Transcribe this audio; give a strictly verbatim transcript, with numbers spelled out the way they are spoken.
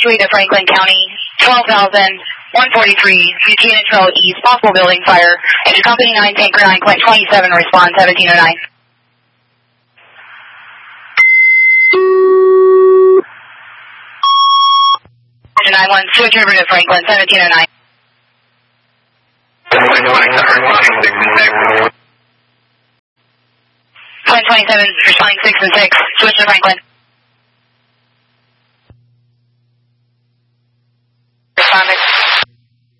Gateway to Franklin County, twelve thousand one forty-three, Buchanan Trail East, possible building fire. And Company nine, Tanker nine, Clint twenty-seven, respond seventeen oh nine. nine one, switch over to Franklin, seventeen oh nine. Clint twenty-seven, responding six and six, switch to Franklin.